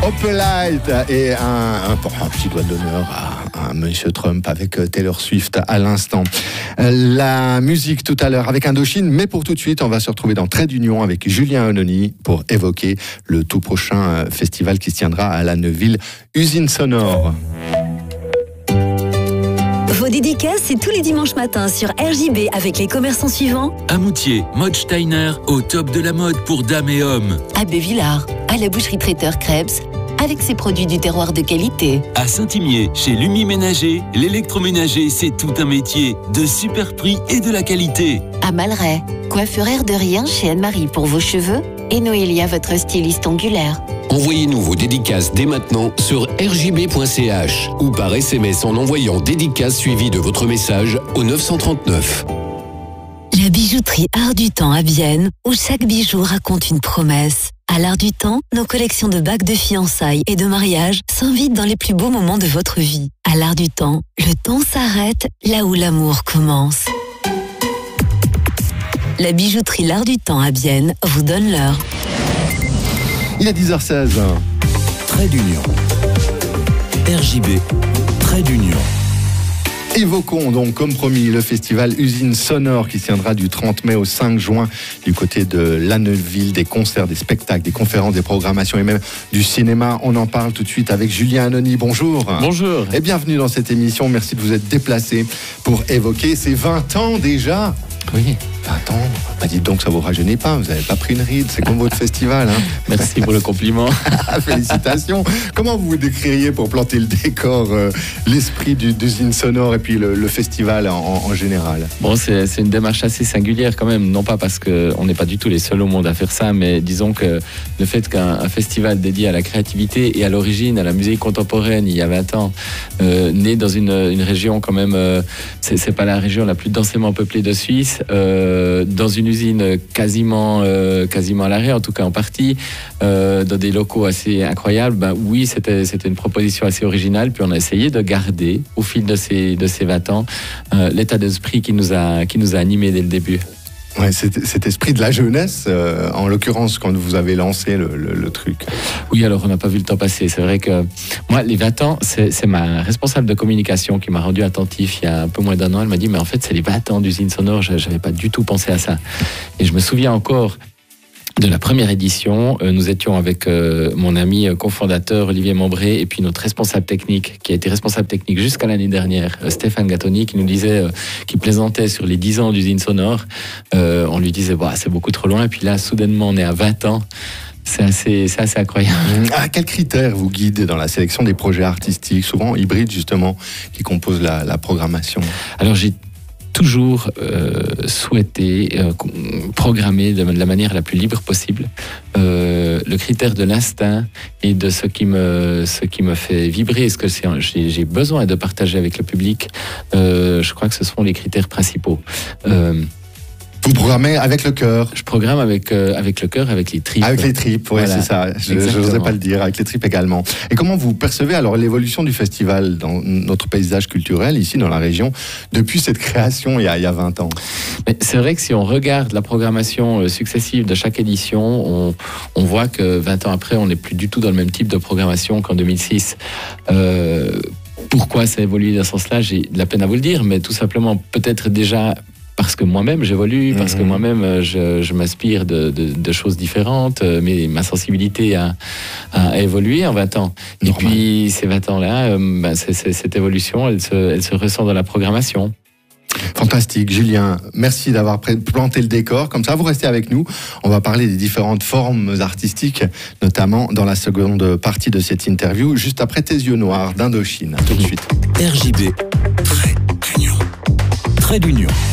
Opelite et un petit doigt d'honneur à Monsieur Trump avec Taylor Swift à l'instant. La musique tout à l'heure avec Indochine, mais pour tout de suite, on va se retrouver dans Trait d'Union avec Julien Anony pour évoquer le tout prochain festival qui se tiendra à la Neuville, Usine Sonore. Vos dédicaces, c'est tous les dimanches matins sur RJB avec les commerçants suivants. À Moutier, Mode Steiner, au top de la mode pour dames et hommes. À Bévillard, à la boucherie traiteur Krebs, avec ses produits du terroir de qualité. À Saint-Imier, chez Lumi Ménager, l'électroménager, c'est tout un métier, de super prix et de la qualité. À Malray, coiffeur air de rien chez Anne-Marie pour vos cheveux et Noélia, votre styliste ongulaire. Envoyez-nous vos dédicaces dès maintenant sur rjb.ch ou par SMS en envoyant dédicace suivi de votre message au 939. La bijouterie Art du Temps à Vienne, où chaque bijou raconte une promesse. À l'Art du Temps, nos collections de bagues de fiançailles et de mariage s'invitent dans les plus beaux moments de votre vie. À l'Art du Temps, le temps s'arrête là où l'amour commence. La bijouterie L'Art du Temps à Vienne vous donne l'heure. Il est 10h16. Trait d'Union. RJB, Trait d'Union. Évoquons donc, comme promis, le festival Usine Sonore qui tiendra du 30 mai au 5 juin du côté de la Neuville, des concerts, des spectacles, des conférences, des programmations et même du cinéma. On en parle tout de suite avec Julien Anony. Bonjour. Bonjour. Et bienvenue dans cette émission. Merci de vous être déplacé pour évoquer ces 20 ans déjà. Oui. 20 ans. Bah dites donc, ça vous rajeunit pas. Vous n'avez pas pris une ride. C'est comme votre festival. Hein. Merci pour le compliment. Félicitations. Comment vous décririez, pour planter le décor, l'esprit d'Usine Sonore et puis le festival en général? Bon, c'est une démarche assez singulière quand même. Non pas parce qu'on n'est pas du tout les seuls au monde à faire ça, mais disons que le fait qu'un festival dédié à la créativité et à l'origine, à la musique contemporaine, il y a 20 ans, né dans une région quand même, c'est pas la région la plus densément peuplée de Suisse, dans une usine quasiment à l'arrêt, en tout cas en partie, dans des locaux assez incroyables. Ben oui, c'était une proposition assez originale, puis on a essayé de garder au fil de ces 20 ans l'état d'esprit qui nous a animés dès le début. Ouais, cet esprit de la jeunesse, en l'occurrence, quand vous avez lancé le truc. Oui, alors on n'a pas vu le temps passer. C'est vrai que moi, les 20 ans, c'est ma responsable de communication qui m'a rendu attentif il y a un peu moins d'un an. Elle m'a dit, mais en fait, c'est les 20 ans d'Usine Sonore. Je n'avais pas du tout pensé à ça. Et je me souviens encore de la première édition. Nous étions avec mon ami cofondateur Olivier Mombré et puis notre responsable technique, qui a été responsable technique jusqu'à l'année dernière, Stéphane Gattoni, qui nous disait, qui plaisantait sur les 10 ans d'Usine Sonore. On lui disait, bah, c'est beaucoup trop loin. Et puis là, soudainement, on est à 20 ans. C'est assez incroyable. À quels critères vous guidez dans la sélection des projets artistiques, souvent hybrides justement, qui composent la programmation? Alors j'ai toujours souhaité programmer de la manière la plus libre possible. Le critère de l'instinct et de ce qui me fait vibrer, ce que j'ai besoin de partager avec le public, je crois que ce sont les critères principaux. Vous programmez avec le cœur? Je programme avec le cœur, avec les tripes. Avec les tripes, oui, voilà, c'est ça. Je n'osais pas le dire, avec les tripes également. Et comment vous percevez alors l'évolution du festival dans notre paysage culturel, ici dans la région, depuis cette création il y a 20 ans? Mais c'est vrai que si on regarde la programmation successive de chaque édition, on voit que 20 ans après, on n'est plus du tout dans le même type de programmation qu'en 2006. Pourquoi ça a évolué dans ce sens-là? J'ai de la peine à vous le dire, mais tout simplement peut-être déjà parce que moi-même j'évolue, parce que moi-même je m'inspire de choses différentes, mais ma sensibilité a évolué en 20 ans. Normal. Et puis ces 20 ans-là, cette évolution, elle se ressent dans la programmation. Fantastique, Julien. Merci d'avoir planté le décor. Comme ça, vous restez avec nous. On va parler des différentes formes artistiques, notamment dans la seconde partie de cette interview, juste après Tes yeux noirs d'Indochine. À tout de suite. RJB, Trait d'Union.